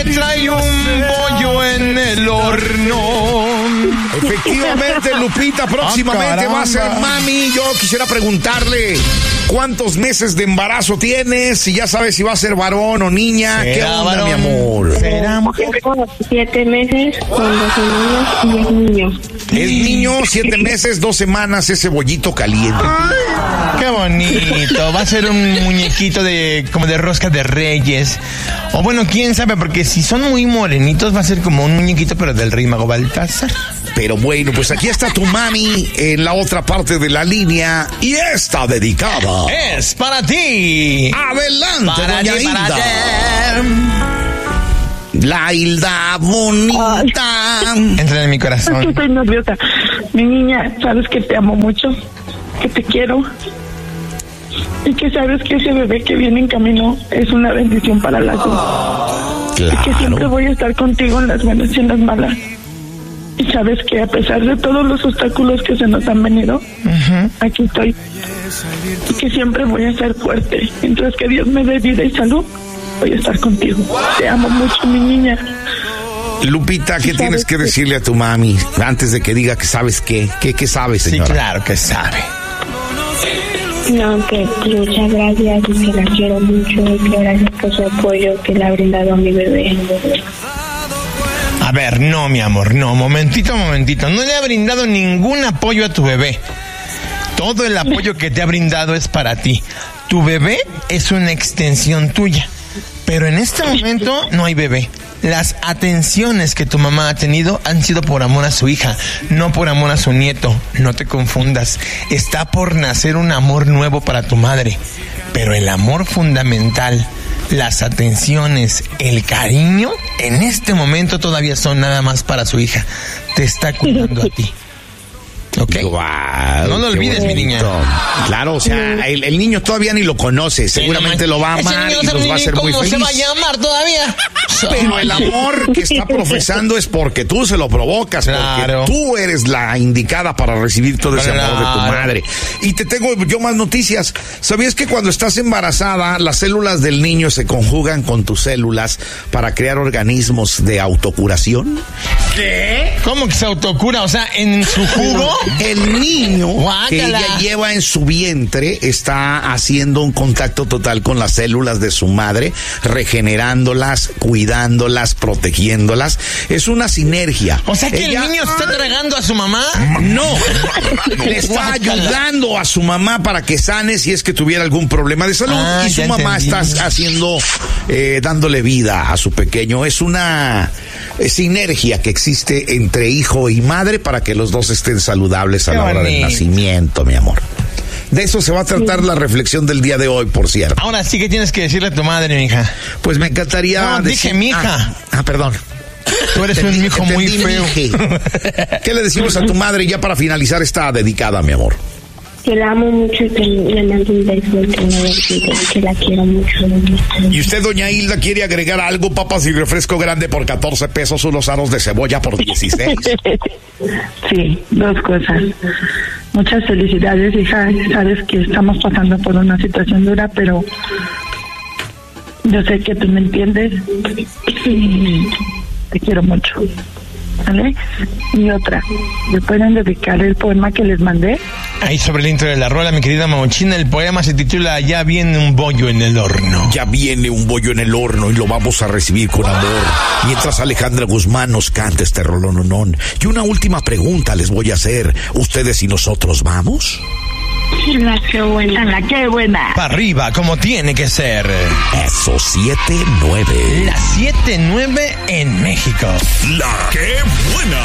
trae un pollo en el horno. Efectivamente, Lupita, próximamente va a ser mami. Yo quisiera preguntarle cuántos meses de embarazo tienes, si ya sabes si va a ser varón o niña. ¿Qué onda, varón, mi amor? Tengo 7 meses con 2 semanas y es niño. Es niño, 7 meses, 2 semanas, ese bollito caliente. Ay, qué bonito. Va a ser un muñequito como de rosca de reyes. O bueno, quién sabe, porque si son muy morenitos va a ser como un muñequito, pero del rey mago Baltasar. Pero bueno, pues aquí está tu mami en la otra parte de la línea y está dedicada. Es para ti. Adelante, para doña ti, Hilda. Para la Hilda bonita. Entra en mi corazón. Es que estoy nerviosa. Mi niña, sabes que te amo mucho, que te quiero. Y que sabes que ese bebé que viene en camino es una bendición para las dos. Claro. Y que siempre voy a estar contigo en las buenas y en las malas. Y sabes que a pesar de todos los obstáculos que se nos han venido, aquí estoy. Y que siempre voy a ser fuerte. Mientras que Dios me dé vida y salud, voy a estar contigo. Te amo mucho, mi niña. Lupita, ¿qué tienes que decirle a tu mami antes de que diga que sabes qué? ¿Qué sabe, señora? Sí, claro que sabe. No, que muchas gracias y que la quiero mucho y que gracias por su apoyo que le ha brindado a mi bebé. A ver, no, mi amor, no, momentito. No le ha brindado ningún apoyo a tu bebé. Todo el apoyo que te ha brindado es para ti. Tu bebé es una extensión tuya. Pero en este momento no hay bebé. Las atenciones que tu mamá ha tenido han sido por amor a su hija, no por amor a su nieto. No te confundas. Está por nacer un amor nuevo para tu madre. Pero el amor fundamental, las atenciones, el cariño, en este momento todavía son nada más para su hija. Te está cuidando a ti. ¿Ok? Wow, no lo olvides, mi niña. Claro, o sea, el niño todavía ni lo conoce. Seguramente lo va a amar y nos va a hacer muy feliz. ¿Cómo se va a llamar todavía? Pero el amor que está profesando es porque tú se lo provocas, claro. Porque tú eres la indicada para recibir todo ese amor de tu madre. Y te tengo yo más noticias. ¿Sabías que cuando estás embarazada, las células del niño se conjugan con tus células para crear organismos de autocuración? ¿Qué? ¿Cómo que se autocura? O sea, en su jugo. El niño Guácala. que ella lleva en su vientre está haciendo un contacto total con las células de su madre, regenerándolas, cuidándolas, protegiéndolas. Es una sinergia. O sea que el niño está tragando a su mamá. No, le está ayudando a su mamá para que sane si es que tuviera algún problema de salud. Y su mamá está haciendo, dándole vida a su pequeño. Es una sinergia que existe entre hijo y madre para que los dos estén saludables a la hora del nacimiento, mi amor. De eso se va a tratar la reflexión del día de hoy, por cierto. Ahora sí que tienes que decirle a tu madre, mija. Pues me encantaría... No, dije mija. Perdón. Tú eres un hijo muy feo. ¿Qué le decimos a tu madre ya para finalizar esta dedicada, mi amor? Que la amo mucho y que le mando un beso y que la quiero mucho. ¿Y usted, doña Hilda, quiere agregar algo? Papas y refresco grande por 14 pesos, unos aros de cebolla por 16. Sí, 2 cosas. Muchas felicidades, hija. Sabes que estamos pasando por una situación dura, pero yo sé que tú me entiendes y te quiero mucho. ¿Vale? Y otra, ¿me pueden dedicar el poema que les mandé? Ahí sobre el intro de la rola, mi querida Mamochina, el poema se titula Ya viene un bollo en el horno. Ya viene un bollo en el horno y lo vamos a recibir con amor. Mientras Alejandra Guzmán nos canta este rolononón. Y una última pregunta les voy a hacer. ¿Ustedes y nosotros vamos? La que buena. La que buena. Para arriba, como tiene que ser. Eso, 7-9. La 7-9 en México. La que buena.